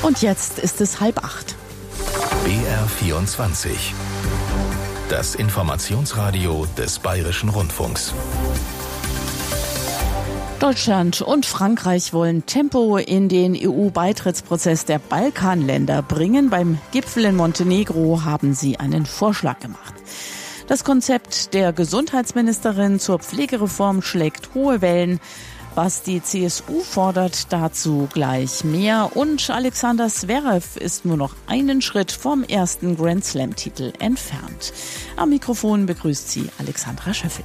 Und jetzt ist es 7:30. BR24. Das Informationsradio des Bayerischen Rundfunks. Deutschland und Frankreich wollen Tempo in den EU-Beitrittsprozess der Balkanländer bringen. Beim Gipfel in Montenegro haben sie einen Vorschlag gemacht. Das Konzept der Gesundheitsministerin zur Pflegereform schlägt hohe Wellen. Was die CSU fordert, dazu gleich mehr. Und Alexander Zverev ist nur noch einen Schritt vom ersten Grand-Slam-Titel entfernt. Am Mikrofon begrüßt sie Alexandra Schöffel.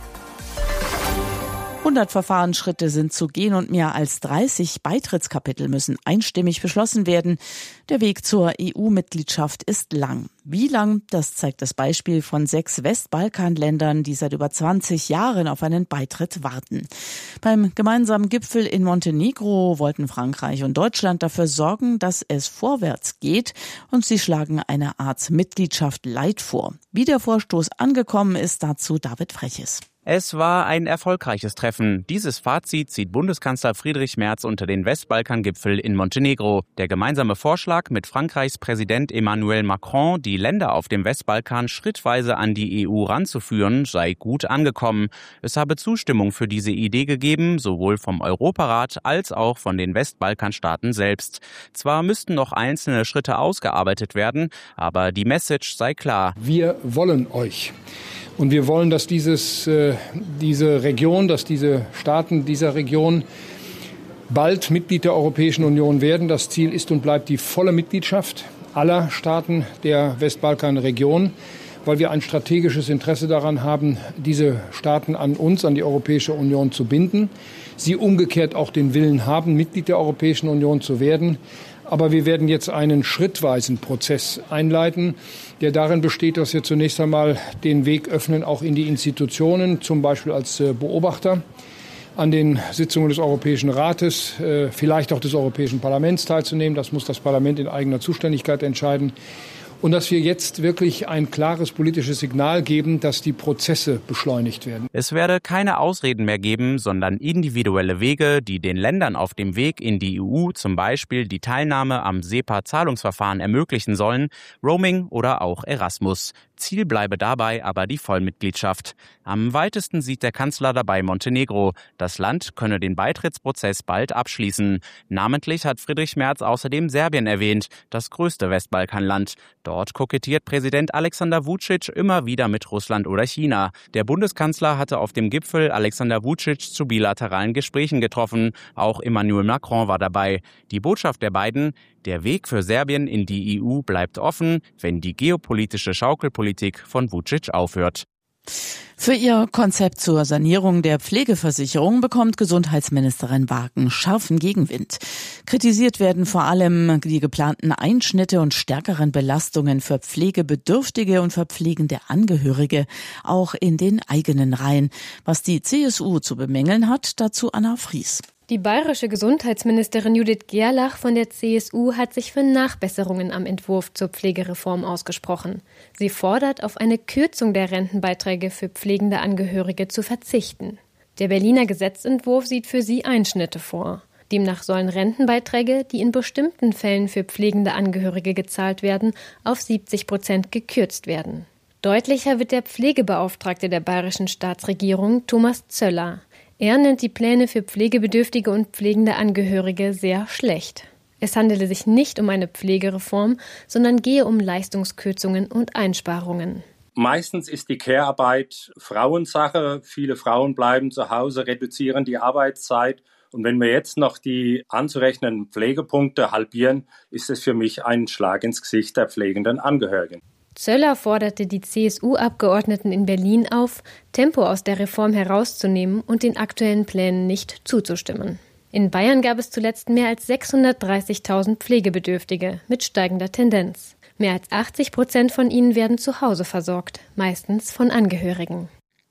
100 Verfahrensschritte sind zu gehen und mehr als 30 Beitrittskapitel müssen einstimmig beschlossen werden. Der Weg zur EU-Mitgliedschaft ist lang. Wie lang, das zeigt das Beispiel von 6 Westbalkanländern, die seit über 20 Jahren auf einen Beitritt warten. Beim gemeinsamen Gipfel in Montenegro wollten Frankreich und Deutschland dafür sorgen, dass es vorwärts geht, und sie schlagen eine Art Mitgliedschaft light vor. Wie der Vorstoß angekommen ist, dazu David Freches. Es war ein erfolgreiches Treffen. Dieses Fazit zieht Bundeskanzler Friedrich Merz unter den Westbalkan-Gipfel in Montenegro. Der gemeinsame Vorschlag mit Frankreichs Präsident Emmanuel Macron, die Länder auf dem Westbalkan schrittweise an die EU ranzuführen, sei gut angekommen. Es habe Zustimmung für diese Idee gegeben, sowohl vom Europarat als auch von den Westbalkanstaaten selbst. Zwar müssten noch einzelne Schritte ausgearbeitet werden, aber die Message sei klar. Wir wollen euch. Und wir wollen, dass diese Staaten dieser Region bald Mitglied der Europäischen Union werden. Das Ziel ist und bleibt die volle Mitgliedschaft aller Staaten der Westbalkanregion, weil wir ein strategisches Interesse daran haben, diese Staaten an uns, an die Europäische Union zu binden. Sie umgekehrt auch den Willen haben, Mitglied der Europäischen Union zu werden. Aber wir werden jetzt einen schrittweisen Prozess einleiten, der darin besteht, dass wir zunächst einmal den Weg öffnen, auch in die Institutionen, zum Beispiel als Beobachter an den Sitzungen des Europäischen Rates, vielleicht auch des Europäischen Parlaments teilzunehmen. Das muss das Parlament in eigener Zuständigkeit entscheiden. Und dass wir jetzt wirklich ein klares politisches Signal geben, dass die Prozesse beschleunigt werden. Es werde keine Ausreden mehr geben, sondern individuelle Wege, die den Ländern auf dem Weg in die EU zum Beispiel die Teilnahme am SEPA-Zahlungsverfahren ermöglichen sollen, Roaming oder auch Erasmus. Ziel bleibe dabei aber die Vollmitgliedschaft. Am weitesten sieht der Kanzler dabei Montenegro. Das Land könne den Beitrittsprozess bald abschließen. Namentlich hat Friedrich Merz außerdem Serbien erwähnt, das größte Westbalkanland. Dort kokettiert Präsident Alexander Vučić immer wieder mit Russland oder China. Der Bundeskanzler hatte auf dem Gipfel Alexander Vučić zu bilateralen Gesprächen getroffen. Auch Emmanuel Macron war dabei. Die Botschaft der beiden: Der Weg für Serbien in die EU bleibt offen, wenn die geopolitische Schaukelpolitik von Vučić aufhört. Für ihr Konzept zur Sanierung der Pflegeversicherung bekommt Gesundheitsministerin Wagen scharfen Gegenwind. Kritisiert werden vor allem die geplanten Einschnitte und stärkeren Belastungen für Pflegebedürftige und verpflegende Angehörige, auch in den eigenen Reihen. Was die CSU zu bemängeln hat, dazu Anna Fries. Die bayerische Gesundheitsministerin Judith Gerlach von der CSU hat sich für Nachbesserungen am Entwurf zur Pflegereform ausgesprochen. Sie fordert, auf eine Kürzung der Rentenbeiträge für pflegende Angehörige zu verzichten. Der Berliner Gesetzentwurf sieht für sie Einschnitte vor. Demnach sollen Rentenbeiträge, die in bestimmten Fällen für pflegende Angehörige gezahlt werden, auf 70% gekürzt werden. Deutlicher wird der Pflegebeauftragte der bayerischen Staatsregierung, Thomas Zöller. Er nennt die Pläne für Pflegebedürftige und pflegende Angehörige sehr schlecht. Es handele sich nicht um eine Pflegereform, sondern gehe um Leistungskürzungen und Einsparungen. Meistens ist die Care-Arbeit Frauensache. Viele Frauen bleiben zu Hause, reduzieren die Arbeitszeit. Und wenn wir jetzt noch die anzurechnenden Pflegepunkte halbieren, ist es für mich ein Schlag ins Gesicht der pflegenden Angehörigen. Zöller forderte die CSU-Abgeordneten in Berlin auf, Tempo aus der Reform herauszunehmen und den aktuellen Plänen nicht zuzustimmen. In Bayern gab es zuletzt mehr als 630.000 Pflegebedürftige mit steigender Tendenz. Mehr als 80% von ihnen werden zu Hause versorgt, meistens von Angehörigen.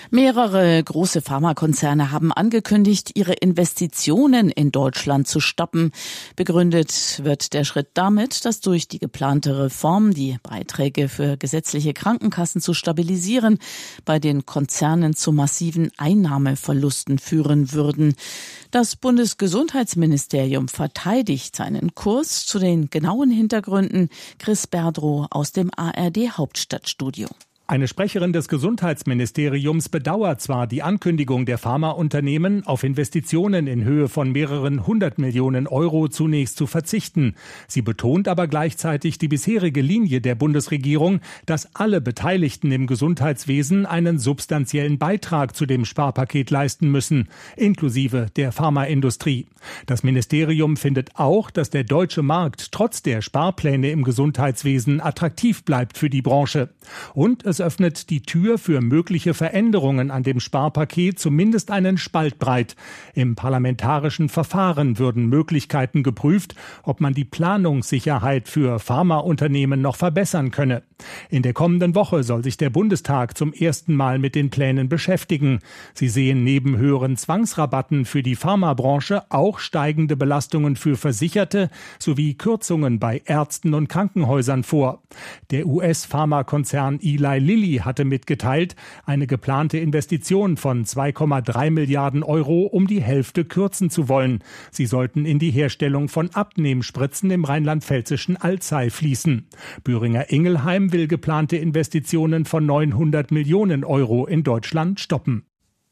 Mehrere große Pharmakonzerne haben angekündigt, ihre Investitionen in Deutschland zu stoppen. Begründet wird der Schritt damit, dass durch die geplante Reform die Beiträge für gesetzliche Krankenkassen zu stabilisieren bei den Konzernen zu massiven Einnahmeverlusten führen würden. Das Bundesgesundheitsministerium verteidigt seinen Kurs. Zu den genauen Hintergründen Chris Berdrow aus dem ARD Hauptstadtstudio. Eine Sprecherin des Gesundheitsministeriums bedauert zwar die Ankündigung der Pharmaunternehmen, auf Investitionen in Höhe von mehreren 100 Millionen Euro zunächst zu verzichten. Sie betont aber gleichzeitig die bisherige Linie der Bundesregierung, dass alle Beteiligten im Gesundheitswesen einen substanziellen Beitrag zu dem Sparpaket leisten müssen, inklusive der Pharmaindustrie. Das Ministerium findet auch, dass der deutsche Markt trotz der Sparpläne im Gesundheitswesen attraktiv bleibt für die Branche. Und es öffnet die Tür für mögliche Veränderungen an dem Sparpaket zumindest einen Spalt breit. Im parlamentarischen Verfahren würden Möglichkeiten geprüft, ob man die Planungssicherheit für Pharmaunternehmen noch verbessern könne. In der kommenden Woche soll sich der Bundestag zum ersten Mal mit den Plänen beschäftigen. Sie sehen neben höheren Zwangsrabatten für die Pharmabranche auch steigende Belastungen für Versicherte sowie Kürzungen bei Ärzten und Krankenhäusern vor. Der US-Pharmakonzern Eli Lilly hatte mitgeteilt, eine geplante Investition von 2,3 Milliarden Euro um die Hälfte kürzen zu wollen. Sie sollten in die Herstellung von Abnehmspritzen im rheinland-pfälzischen Alzey fließen. Boehringer Ingelheim will geplante Investitionen von 900 Millionen Euro in Deutschland stoppen.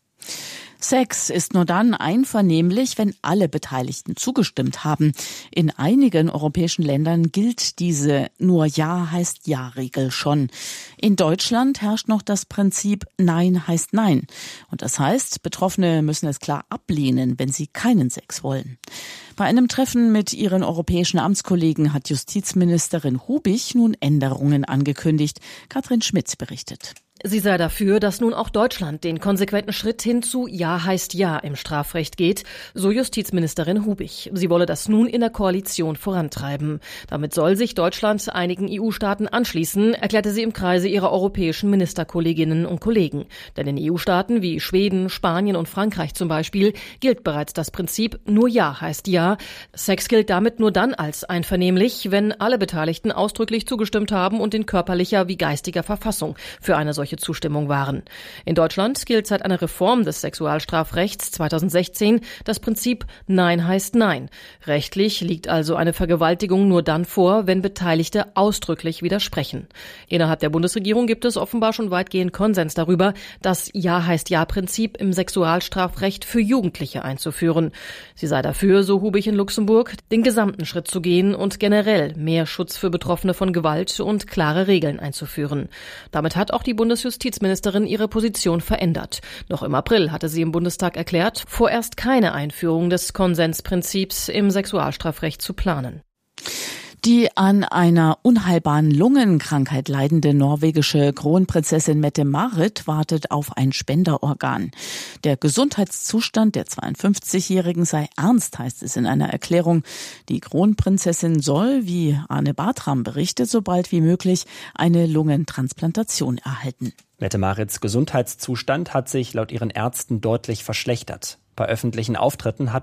Sex ist nur dann einvernehmlich, wenn alle Beteiligten zugestimmt haben. In einigen europäischen Ländern gilt diese Nur Ja heißt Ja-Regel schon. In Deutschland herrscht noch das Prinzip Nein heißt Nein. Und das heißt, Betroffene müssen es klar ablehnen, wenn sie keinen Sex wollen. Bei einem Treffen mit ihren europäischen Amtskollegen hat Justizministerin Hubich nun Änderungen angekündigt. Katrin Schmitz berichtet. Sie sei dafür, dass nun auch Deutschland den konsequenten Schritt hin zu Ja heißt Ja im Strafrecht geht, so Justizministerin Hubich. Sie wolle das nun in der Koalition vorantreiben. Damit soll sich Deutschland einigen EU-Staaten anschließen, erklärte sie im Kreise ihrer europäischen Ministerkolleginnen und Kollegen. Denn in EU-Staaten wie Schweden, Spanien und Frankreich zum Beispiel gilt bereits das Prinzip Nur Ja heißt Ja. Sex gilt damit nur dann als einvernehmlich, wenn alle Beteiligten ausdrücklich zugestimmt haben und in körperlicher wie geistiger Verfassung für eine solche Zustimmung waren. In Deutschland gilt seit einer Reform des Sexualstrafrechts 2016 das Prinzip Nein heißt Nein. Rechtlich liegt also eine Vergewaltigung nur dann vor, wenn Beteiligte ausdrücklich widersprechen. Innerhalb der Bundesregierung gibt es offenbar schon weitgehend Konsens darüber, das Ja heißt Ja-Prinzip im Sexualstrafrecht für Jugendliche einzuführen. Sie sei dafür, so Hubich in Luxemburg, den gesamten Schritt zu gehen und generell mehr Schutz für Betroffene von Gewalt und klare Regeln einzuführen. Damit hat auch die Bundesjustizministerin ihre Position verändert. Noch im April hatte sie im Bundestag erklärt, vorerst keine Einführung des Konsensprinzips im Sexualstrafrecht zu planen. Die an einer unheilbaren Lungenkrankheit leidende norwegische Kronprinzessin Mette-Marit wartet auf ein Spenderorgan. Der Gesundheitszustand der 52-Jährigen sei ernst, heißt es in einer Erklärung. Die Kronprinzessin soll, wie Arne Bartram berichtet, so bald wie möglich eine Lungentransplantation erhalten. Mette-Marits Gesundheitszustand hat sich laut ihren Ärzten deutlich verschlechtert. Bei öffentlichen Auftritten hat